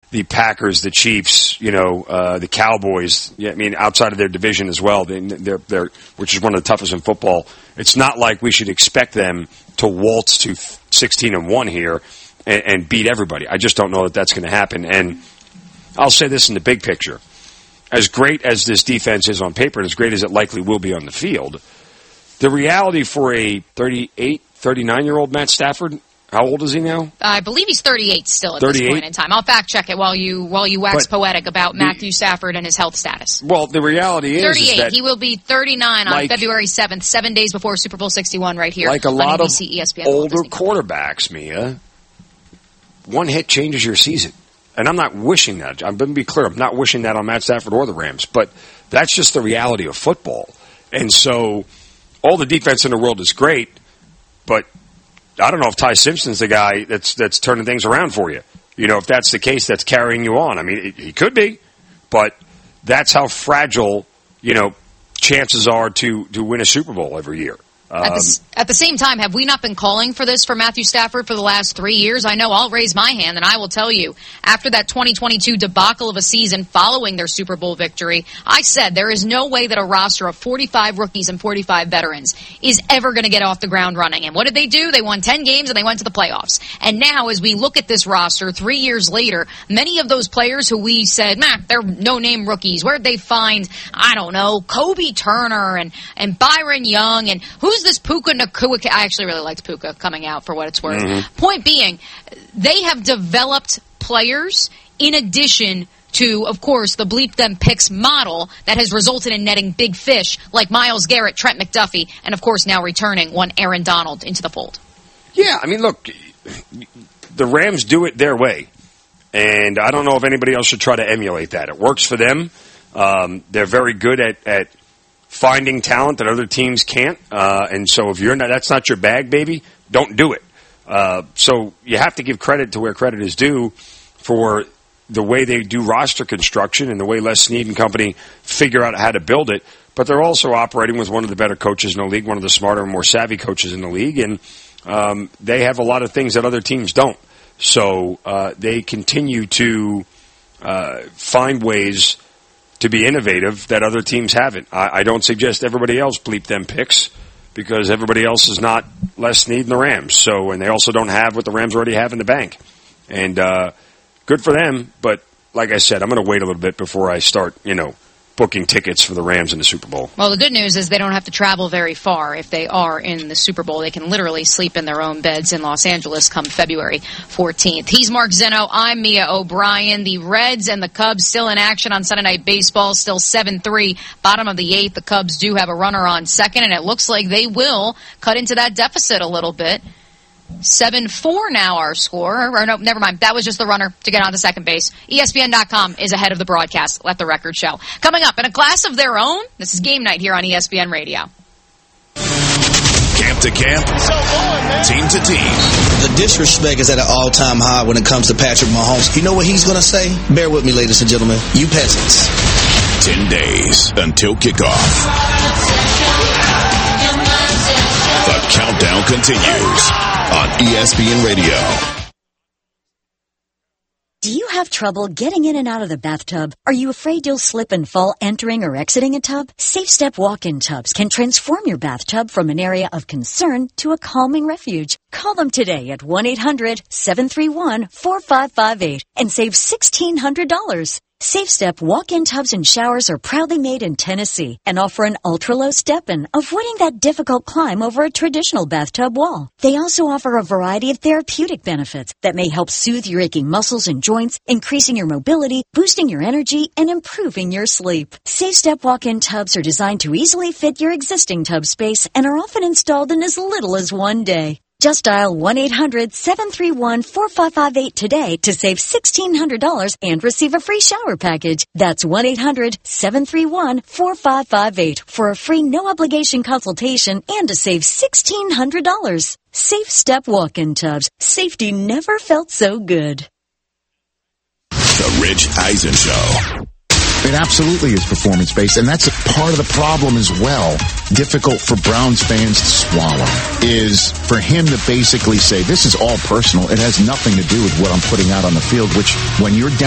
the Packers, the Chiefs, the Cowboys. Yeah, I mean, outside of their division as well, they're which is one of the toughest in football. It's not like we should expect them to waltz to 16-1 here and beat everybody. I just don't know that that's going to happen. And I'll say this in the big picture. As great as this defense is on paper and as great as it likely will be on the field, the reality for a 38, 39-year-old Matt Stafford, how old is he now? I believe he's 38 still at this point in time. I'll fact check it while you wax poetic about Matthew Stafford and his health status. Well, the reality is 38. that he will be 39 on February 7th, 7 days before Super Bowl 61 right here like a lot on NBC, of ESPN, older quarterbacks, Mia, one hit changes your season. And I'm not wishing that. I'm going to be clear. I'm not wishing that on Matt Stafford or the Rams. But that's just the reality of football. And so all the defense in the world is great, but I don't know if Ty Simpson's the guy that's turning things around for you. If that's the case, that's carrying you on. I mean, he could be, but that's how fragile, chances are to win a Super Bowl every year. At the same time, have we not been calling for this for Matthew Stafford for the last 3 years? I know I'll raise my hand, and I will tell you, after that 2022 debacle of a season following their Super Bowl victory, I said there is no way that a roster of 45 rookies and 45 veterans is ever going to get off the ground running. And what did they do? They won 10 games, and they went to the playoffs. And now, as we look at this roster 3 years later, many of those players who we said, they're no-name rookies. Where'd they find, I don't know, Kobe Turner and Byron Young, and who's this Puka Nacua? I actually really liked Puka coming out for what it's worth. Mm-hmm. Point being, they have developed players in addition to, of course, the bleep them picks model that has resulted in netting big fish like Myles Garrett, Trent McDuffie, and of course now returning one Aaron Donald into the fold. Yeah, I mean, look, the Rams do it their way, and I don't know if anybody else should try to emulate that. It works for them. They're very good at finding talent that other teams can't, and so if that's not your bag, baby, don't do it. So you have to give credit to where credit is due for the way they do roster construction and the way Les Snead and company figure out how to build it. But they're also operating with one of the better coaches in the league, one of the smarter and more savvy coaches in the league, and they have a lot of things that other teams don't. So they continue to find ways to be innovative that other teams haven't. I don't suggest everybody else bleep them picks because everybody else is not Les Snead and the Rams. So, and they also don't have what the Rams already have in the bank. And good for them, but like I said, I'm going to wait a little bit before I start, booking tickets for the Rams in the Super Bowl. Well, the good news is they don't have to travel very far if they are in the Super Bowl. They can literally sleep in their own beds in Los Angeles come February 14th. He's Mark Zeno. I'm Mia O'Brien. The Reds and the Cubs still in action on Sunday Night Baseball, still 7-3. Bottom of the 8th, the Cubs do have a runner on second, and it looks like they will cut into that deficit a little bit. 7-4 now our score. Or no, never mind. That was just the runner to get on to second base. ESPN.com is ahead of the broadcast. Let the record show. Coming up, in a class of their own, this is Game Night here on ESPN Radio. Camp to camp, team to team. The disrespect is at an all-time high when it comes to Patrick Mahomes. You know what he's going to say? Bear with me, ladies and gentlemen. You peasants. 10 days until kickoff. The countdown continues on ESPN Radio. Do you have trouble getting in and out of the bathtub? Are you afraid you'll slip and fall entering or exiting a tub? SafeStep walk-in tubs can transform your bathtub from an area of concern to a calming refuge. Call them today at 1-800-731-4558 and save $1,600. SafeStep walk-in tubs and showers are proudly made in Tennessee and offer an ultra-low step-in, avoiding that difficult climb over a traditional bathtub wall. They also offer a variety of therapeutic benefits that may help soothe your aching muscles and joints, increasing your mobility, boosting your energy, and improving your sleep. SafeStep walk-in tubs are designed to easily fit your existing tub space and are often installed in as little as 1 day. Just dial 1-800-731-4558 today to save $1,600 and receive a free shower package. That's 1-800-731-4558 for a free no-obligation consultation and to save $1,600. Safe Step walk-in tubs. Safety never felt so good. The Rich Eisen Show. It absolutely is performance-based, and that's a part of the problem as well. Difficult for Browns fans to swallow is for him to basically say, this is all personal. It has nothing to do with what I'm putting out on the field, which when you're down